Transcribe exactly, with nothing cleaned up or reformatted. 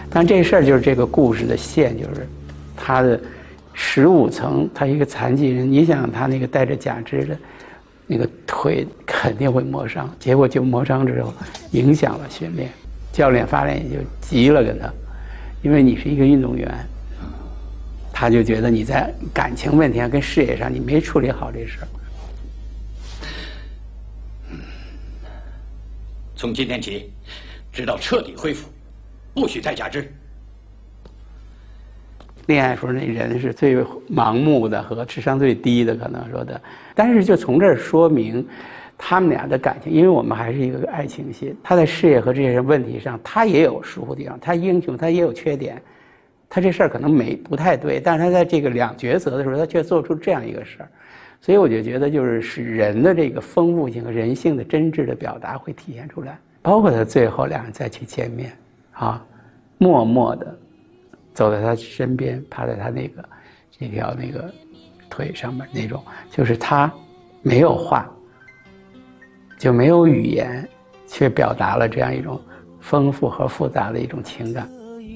但这事儿就是这个故事的线，就是他的十五层，他一个残疾人，你想他那个带着假肢的那个腿肯定会磨伤，结果就磨伤之后影响了训练，教练发现也就急了跟他，因为你是一个运动员，他就觉得你在感情问题上跟事业上你没处理好这事儿。 从今天起，直到彻底恢复，不许再假肢。 恋爱时候那人是最盲目的和智商最低的，可能说的。但是就从这儿说明，他们俩的感情，因为我们还是一个爱情戏。他在事业和这些问题上，他也有疏忽地方，他英雄，他也有缺点。他这事儿可能没不太对，但是他在这个两抉择的时候，他却做出这样一个事儿。所以我就觉得，就是使人的这个丰富性和人性的真挚的表达会体现出来。包括他最后两人再去见面，啊，默默的走在他身边，趴在他那个这条那个腿上面那种，就是他没有话，就没有语言，却表达了这样一种丰富和复杂的一种情感。